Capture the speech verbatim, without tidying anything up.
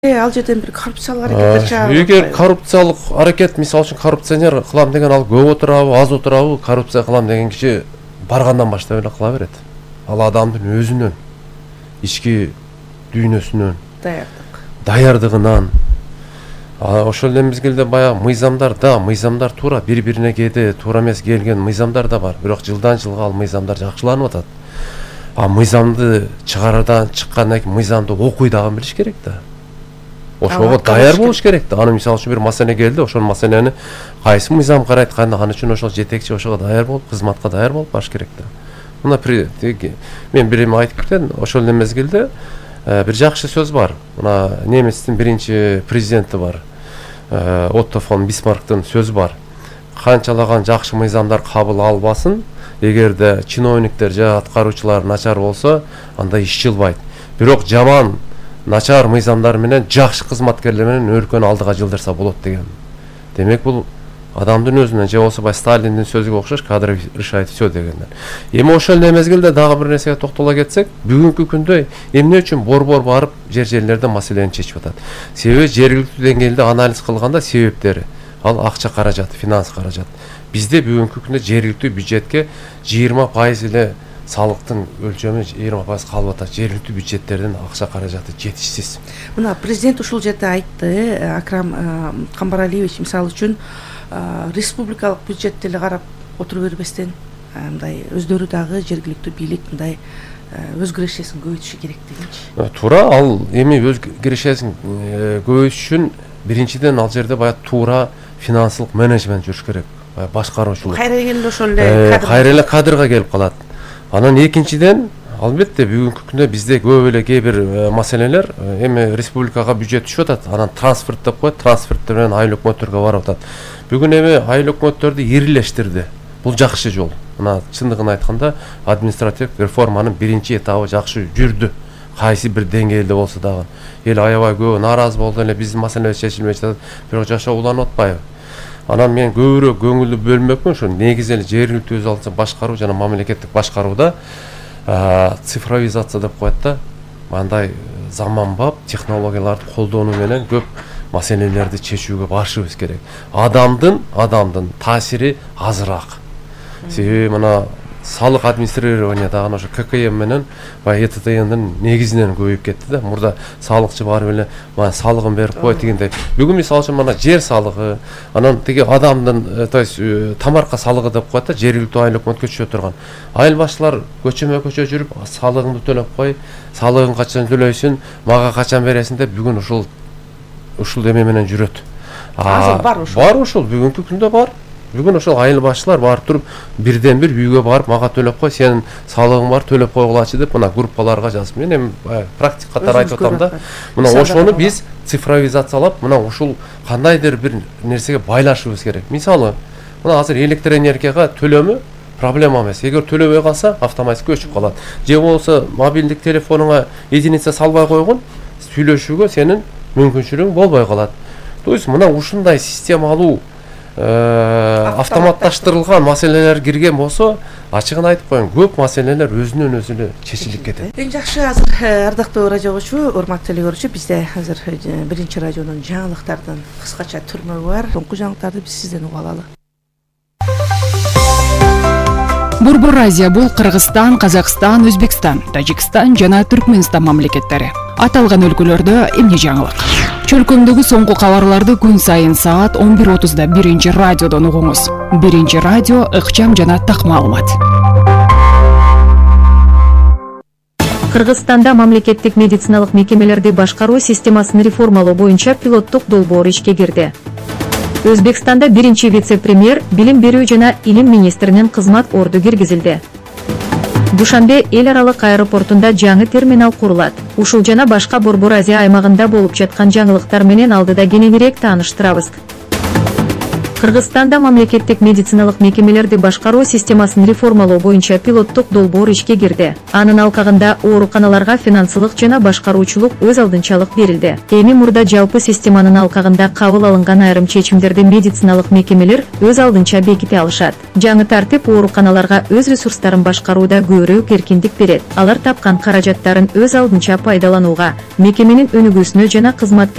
ал жерден бир коррупциялык аракеттер чыгат. Эгер коррупциялык аракет, мисалы үчүн коррупционер кылам деген ал көп отурабы, аз отурабы, коррупция кылам деген киши баргандан баштап эле кыла берет. Ал адамдын өзүнөн, ички дүйнөсүнөн, даярдык. Даярдыгынан. Ошол эле мезгилде баягы мыйзамдар да, мыйзамдар туура бири-бирине кээде туура эмес келген мыйзамдар да бар. Бирок жылдан жылга ал мыйзамдар жакшыланып атат. А мыйзамды чыгарардан чыккандан кийин мыйзамды окуй дагы билиш керек да. Ошого даяр болуш керек да. Аны мисалы үчүн бир маселе келди, ошол маселени кайсы мыйзам карайт, кандай аны үчүн ошол жетекчи ошого даяр болуп, кызматка даяр болуп баш керек да. Мына мен бир эме айтып кетем, ошол эле мезгилде бир жакшы сөз бар. Мына немецтин биринчи президенти бар. Отто фон Бисмарктын сөзү бар. Канчалаган жакшы мыйзамдар кабыл албасын, эгерде чиновниктер же аткаруучулар начар болсо, анда иш жылбайт. Бирок жаман, начар мыйзамдар менен жакшы кызматкерлер менен өлкөнү алдыга жылдырса болот деген. Демек бул адамдын өзүнөн, же болсо бай Сталиндин сөзүгө окшош, кадры решает всё дегендер. Эми ошол эле мезгилде дагы бир нерсеге токтоло кетсек, бүгүнкү күндө эмне үчүн борбор барып жер жерлерде маселени чечип атат? Себеби жергиликтүү деңгээлде анализ кылганда себептери, ал акча каражаты, финанс каражат. Бизде бүгүнкү күндө жергиликтүү бюджетке жыйырма пайыз эле салыктын өлчөмү жыйырма пайыз калып атат. Жергиликтүү бюджеттердин акча каражаты жетишсиз. Мына президент ушул жерде айтты, Акрам Камбаралиевич, мисалы үчүн республикалык бюджетти эле карап отура бербестен, мындай өздөрү дагы жергиликтүү бийлик мындай өз кирешесин көбөйтүшү керек дегенчи. Туура, ал эми өз кирешесин көбөйтүш үчүн биринчиден ал жерде баягы туура финансылык менеджмент жүрүш керек. Башкаруучулук. Кайра келгенде ошол эле кадр. Кайра эле кадрга келип калат. Анан экинчиден, албетте бүгүнкү күндө бизде көп эле кээ бир маселелер, эми республикага бюджет түшүп атат, анан трансферт деп коет, трансферттер менен айыл өкмөттөргө барып атат. Бүгүн эми айыл өкмөттөрдү ирилештирди. Бул жакшы жол. Мына чындыгын айтканда, административдик реформанын биринчи этабы жакшы жүрдү. Кайсы бир деңгээлде болсо дагы. Эл аябай көп нааразы болду эле, биздин маселебиз чечилбей жатат, бирок жашоо уланып атпайбы? Анан мен көбүрөөк көңүлдү бөлмөкмүн, ошо негизи эле жергиликтүү өз алдынча башкаруу жана мамлекеттик башкарууда цифровизация деп коет да. Мындай заманбап технологияларды колдонуу менен көп маселелерди чечүүгө барышыбыз керек. Адамдын, адамдын таасири азыраак. Себеби мына салык администрирование дагы ошо ка ка эм менен баягы э тэ тэ эндин негизинен көбөйүп кетти да. Мурда салыкчы барып эле мына салыгын берип кой дегендей. Бүгүн мисалы үчүн мына жер салыгы, анан тиги адамдын, то есть тамарка салыгы деп коет да, жергиликтүү айыл өкмөткө түшө турган. Айыл башчылар көчөмө көчө жүрүп салыгыңды төлөп кой, салыгын качан төлөйсүн, мага качан бересиң деп бүгүн ушул ушул эме менен жүрөт. Азыр бар ушул. Бар ушул бүгүнкү күндө бар. Бүгүн ошол айыл башчылар барып туруп бирден бир үйгө барып мага төлөп кой, сенин салыгың бар, төлөп койгулачы деп мына группаларга жазып. Мен эми практик катары айтып атам да. Мына ошону биз цифровизациялап, мына ушул кандайдыр бир нерсеге байлашыбыз керек. Мисалы, мына азыр электр энергияга төлөмү проблема эмес. Эгер төлөбөй калса, автоматик өчүп калат. Же болсо мобилдик телефонуңа единица салбай койгон, сүйлөшүүгө сенин мүмкүнчүлүгүң болбой калат. То есть мына ушундай системалуу автоматташтырылган маселелер кирген болсо, ачыгын айтып коеюн, көп маселелер өзүнөн өзү эле чечилип кетет. Эң жакшы азыр ардактуу радио угуучу, урматтуу телекөрүүчү, бизде азыр биринчи радионун жаңылыктардан кыскача түрмөгү бар. Соңку жаңылыктарды биз сизден угуп алалы. Борбор Азия бул Кыргызстан, Казакстан, Өзбекстан, Тажикстан жана Түркмөнстан мамлекеттери. Аталган өлкөлөрдө эмне жаңылык? Чөлкөмдөгү соңку кабарларды күн сайын саат он бир отузда биринчи радиодон угуңуз. Биринчи радио ыкчам жана так маалымат. Кыргызстанда мамлекеттик медициналык мекемелерди башкаруу системасын реформалоо боюнча пилоттук долбоор ишке кирди. Өзбекстанда биринчи вице-премьер билим берүү жана илим министринин кызмат орду киргизилди. Душанбе эл аралык аэропортунда жаңы терминал курулат. Ушул жана башка Борбор Азия аймагында болуп жаткан жаңылыктар менен алдыда кененирээк тааныштырабыз. Кыргызстанда мамлекеттик медициналык мекемелерди башкаруу системасын реформалоо боюнча пилоттук долбоор ишке кирди. Анын алкагында ооруканаларга финансылык жана башкаруучулук өз алдынчалык берилди. Эми мурда жалпы системанын алкагында кабыл алынган айрым чечимдерди медициналык мекемелер өз алдынча беките алышат. Жаңы тартип ооруканаларга өз ресурстарын башкарууда көбүрөөк эркиндик берет. Алар тапкан каражаттарын өз алдынча пайдаланууга, мекеменин өнүгүүсүнө жана кызматкерлерге